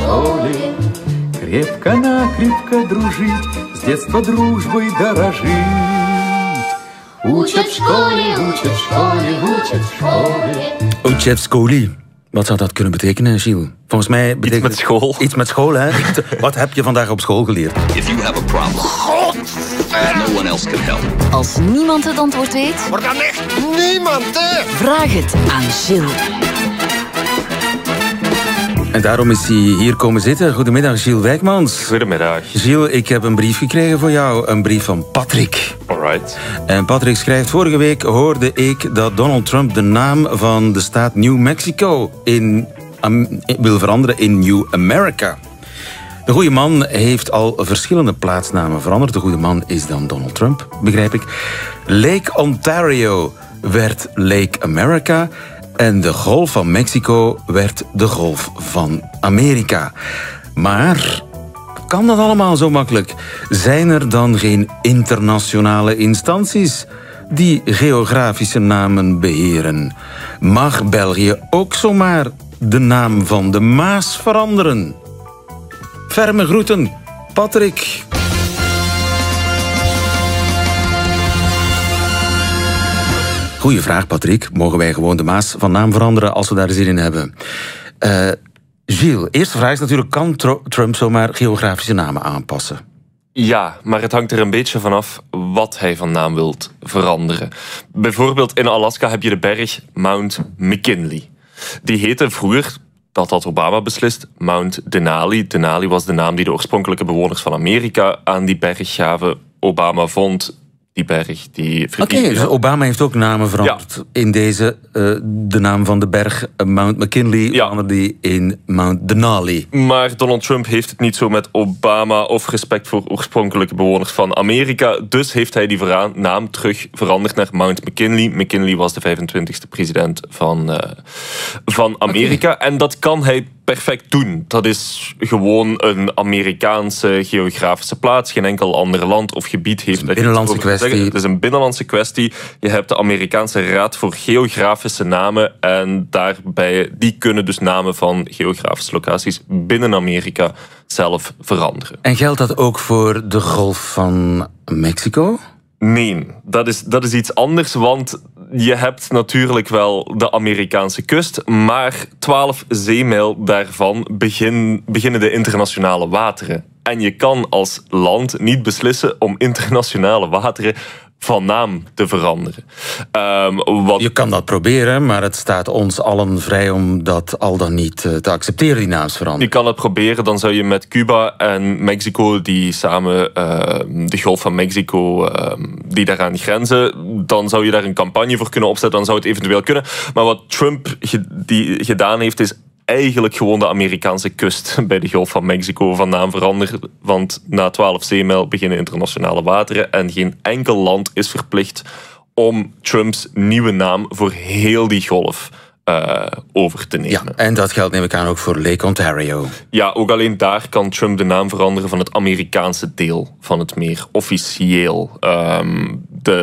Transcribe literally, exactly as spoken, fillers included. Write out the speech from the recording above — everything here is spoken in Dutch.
школе крепко-накрепко дружить, с детства дружбой дорожить. Учат в школе, учат в школе, учат в школе. Учат в шкole. Wat zou dat kunnen betekenen, Gilles? Volgens mij betekent iets met school. Iets met school, hè? Wat heb je vandaag op school geleerd? If you have a problem, no one else can help. Als niemand het antwoord weet, maar dan echt niemand, hè? Vraag het aan Gilles. En daarom is hij hier komen zitten. Goedemiddag, Gilles Wijkmans. Goedemiddag. Gilles, ik heb een brief gekregen voor jou. Een brief van Patrick. Alright. En Patrick schrijft: vorige week hoorde ik dat Donald Trump de naam van de staat New Mexico in, um, wil veranderen in New America. De goede man heeft al verschillende plaatsnamen veranderd. De goede man is dan Donald Trump, begrijp ik. Lake Ontario werd Lake America. En de Golf van Mexico werd de Golf van Amerika. Maar kan dat allemaal zo makkelijk? Zijn er dan geen internationale instanties die geografische namen beheren? Mag België ook zomaar de naam van de Maas veranderen? Ferme groeten, Patrick. Goeie vraag, Patrick. Mogen wij gewoon de Maas van naam veranderen als we daar zin in hebben? Uh, Gilles, eerste vraag is natuurlijk: kan Trump zomaar geografische namen aanpassen? Ja, maar het hangt er een beetje vanaf wat hij van naam wilt veranderen. Bijvoorbeeld in Alaska heb je de berg Mount McKinley. Die heette vroeger, dat had Obama beslist, Mount Denali. Denali was de naam die de oorspronkelijke bewoners van Amerika aan die berg gaven. Obama vond die berg, die Oké, okay, dus Obama heeft ook namen veranderd. Ja. In deze, uh, de naam van de berg uh, Mount McKinley, ja. veranderde die in Mount Denali. Maar Donald Trump heeft het niet zo met Obama of respect voor oorspronkelijke bewoners van Amerika. Dus heeft hij die naam terug veranderd naar Mount McKinley. McKinley was de vijfentwintigste president van, uh, van Amerika. Okay. En dat kan hij perfect doen. Dat is gewoon een Amerikaanse geografische plaats. Geen enkel ander land of gebied heeft... Het is een binnenlandse kwestie. Het is een binnenlandse kwestie. Je hebt de Amerikaanse Raad voor Geografische Namen en daarbij, die kunnen dus namen van geografische locaties binnen Amerika zelf veranderen. En geldt dat ook voor de Golf van Mexico? Nee, dat is, dat is iets anders, want je hebt natuurlijk wel de Amerikaanse kust, maar twaalf zeemijl daarvan begin, beginnen de internationale wateren. En je kan als land niet beslissen om internationale wateren van naam te veranderen. Um, wat... Je kan dat proberen, maar het staat ons allen vrij om dat al dan niet te accepteren, die naamsverandering. Je kan het proberen, dan zou je met Cuba en Mexico, die samen uh, de Golf van Mexico, uh, die daaraan grenzen, dan zou je daar een campagne voor kunnen opzetten, dan zou het eventueel kunnen. Maar wat Trump ge- die gedaan heeft, is eigenlijk gewoon de Amerikaanse kust bij de Golf van Mexico van naam veranderen. Want na twaalf zeemijl beginnen internationale wateren en geen enkel land is verplicht om Trumps nieuwe naam voor heel die golf uh, over te nemen. Ja, en dat geldt neem ik aan ook voor Lake Ontario. Ja, ook alleen daar kan Trump de naam veranderen van het Amerikaanse deel van het meer, officieel. Um,